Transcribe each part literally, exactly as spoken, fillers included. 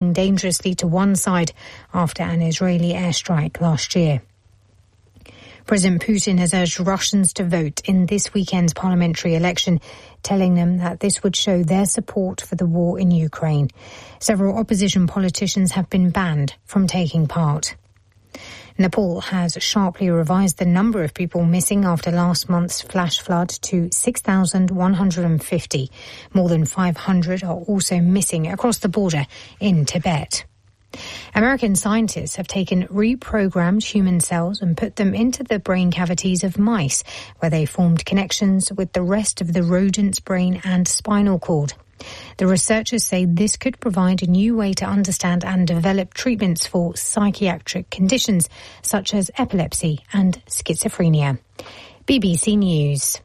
dangerously to one side after an Israeli airstrike last year. President Putin has urged Russians to vote in this weekend's parliamentary election, telling them that this would show their support for the war in Ukraine. Several opposition politicians have been banned from taking part. Nepal has sharply revised the number of people missing after last month's flash flood to six thousand one hundred fifty. More than five hundred are also missing across the border in Tibet. American scientists have taken reprogrammed human cells and put them into the brain cavities of mice, where they formed connections with the rest of the rodent's brain and spinal cord. The researchers say this could provide a new way to understand and develop treatments for psychiatric conditions such as epilepsy and schizophrenia. B B C News.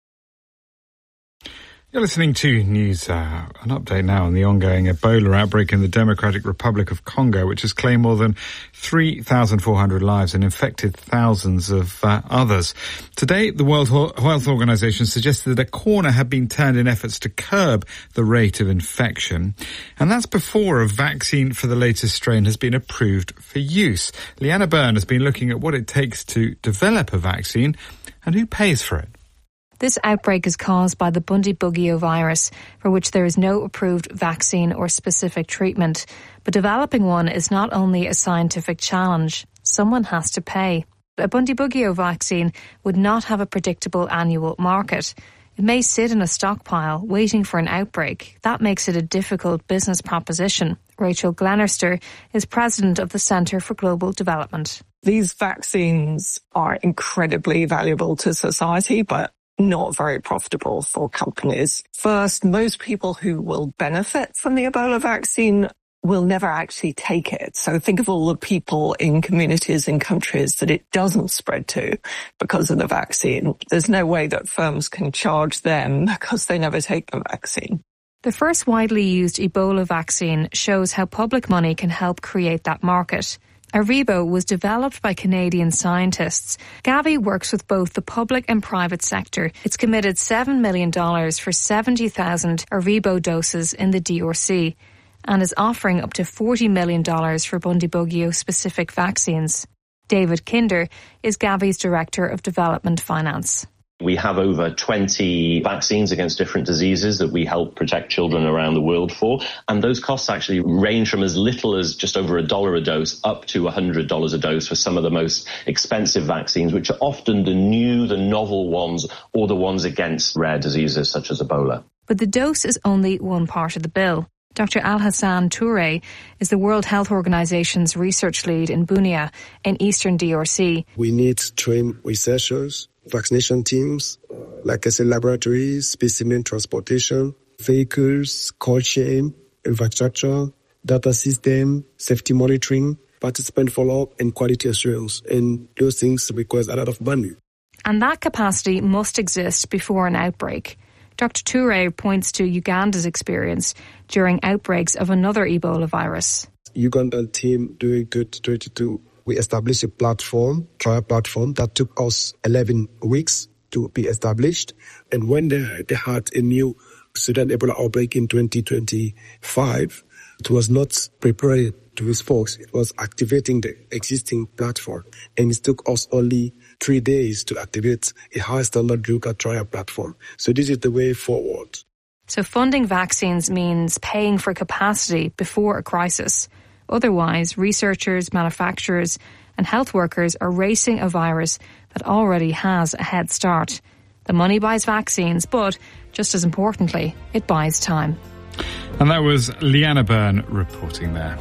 You're listening to News, uh, an update now on the ongoing Ebola outbreak in the Democratic Republic of Congo, which has claimed more than three thousand four hundred lives and infected thousands of uh, others. Today, the World Health Organization suggested that a corner had been turned in efforts to curb the rate of infection. And that's before a vaccine for the latest strain has been approved for use. Leanna Byrne has been looking at what it takes to develop a vaccine and who pays for it. This outbreak is caused by the Bundibugyo virus, for which there is no approved vaccine or specific treatment. But developing one is not only a scientific challenge. Someone has to pay. A Bundibugyo vaccine would not have a predictable annual market. It may sit in a stockpile, waiting for an outbreak. That makes it a difficult business proposition. Rachel Glenister is president of the Centre for Global Development. These vaccines are incredibly valuable to society, but not very profitable for companies. First, most people who will benefit from the Ebola vaccine will never actually take it. So think of all the people in communities and countries that it doesn't spread to because of the vaccine. There's no way that firms can charge them because they never take the vaccine. The first widely used Ebola vaccine shows how public money can help create that market. Aribo was developed by Canadian scientists. Gavi works with both the public and private sector. It's committed seven million dollars for seventy thousand Aribo doses in the D R C and is offering up to forty million dollars for Bundibugyo-specific vaccines. David Kinder is Gavi's Director of Development Finance. We have over twenty vaccines against different diseases that we help protect children around the world for. And those costs actually range from as little as just over a dollar a dose up to one hundred dollars a dose for some of the most expensive vaccines, which are often the new, the novel ones, or the ones against rare diseases such as Ebola. But the dose is only one part of the bill. Doctor Alhassan Toure is the World Health Organization's research lead in Bunia in eastern D R C. We need trained researchers, vaccination teams, like I said, laboratories, specimen transportation, vehicles, cold chain, infrastructure, data system, safety monitoring, participant follow-up, and quality assurance. And those things require a lot of money. And that capacity must exist before an outbreak. Doctor Toure points to Uganda's experience during outbreaks of another Ebola virus. Ugandan team during twenty twenty-two, we established a platform, trial platform, that took us eleven weeks to be established. And when they, they had a new Sudan Ebola outbreak in twenty twenty-five, it was not prepared to his folks. It was activating the existing platform. And it took us only three days to activate a high standard local trial platform. So this is the way forward. So funding vaccines means paying for capacity before a crisis. Otherwise, researchers, manufacturers and health workers are racing a virus that already has a head start. The money buys vaccines, but just as importantly, it buys time. And that was Leanna Byrne reporting there.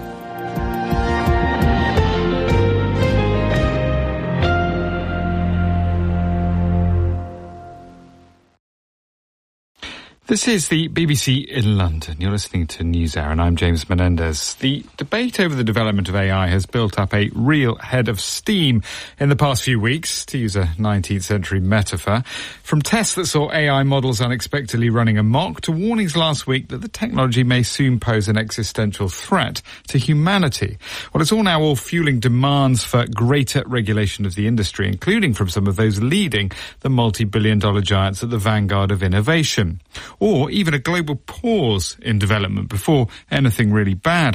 This is the B B C in London. You're listening to NewsHour and I'm James Menendez. The debate over the development of A I has built up a real head of steam in the past few weeks, to use a nineteenth century metaphor. From tests that saw A I models unexpectedly running amok to warnings last week that the technology may soon pose an existential threat to humanity. Well, it's all now all fueling demands for greater regulation of the industry, including from some of those leading the multi-billion dollar giants at the vanguard of innovation. Or even a global pause in development before anything really bad